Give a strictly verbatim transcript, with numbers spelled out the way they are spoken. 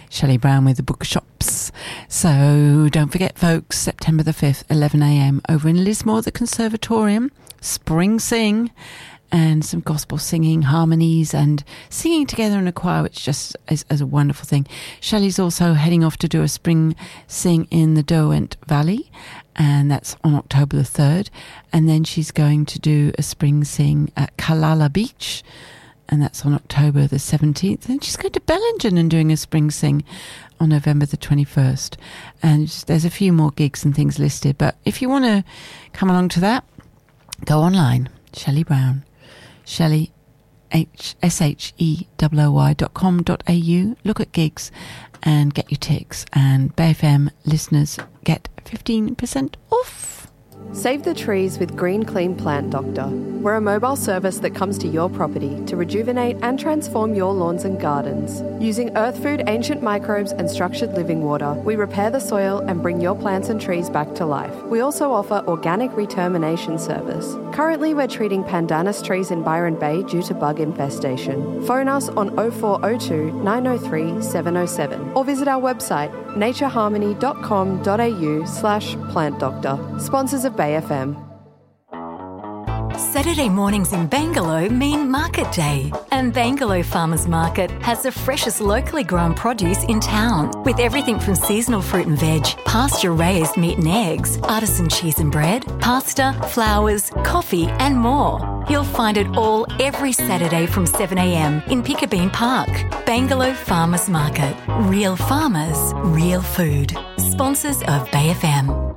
Shelley Brown with the Bookshops. So don't forget, folks, September the fifth, eleven a.m. over in Lismore, the Conservatorium. Spring Sing. And some gospel singing, harmonies, and singing together in a choir, which just is, is a wonderful thing. Shelley's also heading off to do a spring sing in the Derwent Valley, and that's on October the third. And then she's going to do a spring sing at Kalala Beach, and that's on October the seventeenth. And she's going to Bellingen and doing a spring sing on November the twenty-first. And there's a few more gigs and things listed, but if you want to come along to that, go online, Shelley Brown. Shelley, S H E W O Y dot com dot A U. Look at gigs and get your ticks. And Bay F M listeners get fifteen percent off. Save the trees with Green Clean Plant Doctor. We're a mobile service that comes to your property to rejuvenate and transform your lawns and gardens. Using earth food, ancient microbes and structured living water, we repair the soil and bring your plants and trees back to life. We also offer organic retermination service. Currently, we're treating pandanus trees in Byron Bay due to bug infestation. Phone us on oh four oh two, nine oh three, seven oh seven or visit our website natureharmony dot com dot A U slash plant doctor. Sponsors of Bay F M. Saturday mornings in Bangalow mean Market Day, and Bangalow Farmers Market has the freshest locally grown produce in town, with everything from seasonal fruit and veg, pasture-raised meat and eggs, artisan cheese and bread, pasta, flowers, coffee and more. You'll find it all every Saturday from seven a.m. in Piccabeen Park. Bangalow Farmers Market. Real farmers, real food. Sponsors of Bay F M.